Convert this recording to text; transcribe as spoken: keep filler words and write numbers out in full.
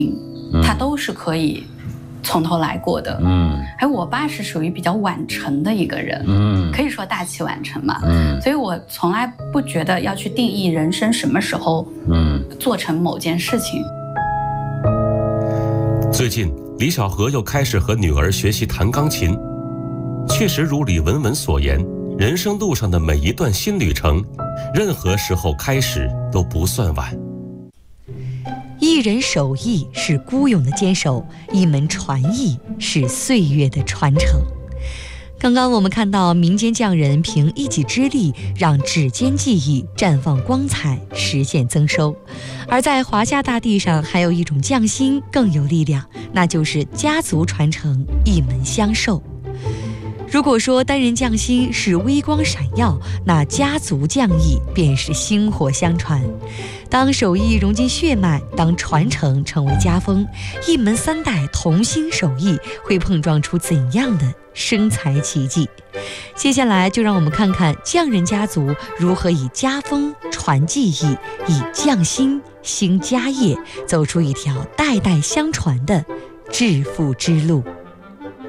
他都是可以从头来过的。嗯，还有我爸是属于比较晚成的一个人，嗯，可以说大器晚成嘛。嗯，所以我从来不觉得要去定义人生什么时候，嗯，做成某件事情。 最近，李小河又开始和女儿学习弹钢琴。确实如李文文所言，人生路上的每一段新旅程，任何时候开始都不算晚。 一人手艺是孤勇的坚守，一门传艺是岁月的传承。刚刚我们看到民间匠人凭一己之力，让指尖技艺绽放光彩，实现增收。而在华夏大地上，还有一种匠心更有力量，那就是家族传承，一门相授。如果说单人匠心是微光闪耀，那家族匠艺便是薪火相传。当手艺融进血脉，当传承成为家风，一门三代同心手艺会碰撞出怎样的生财奇迹？接下来就让我们看看匠人家族如何以家风传技艺，以匠心兴家业，走出一条代代相传的致富之路。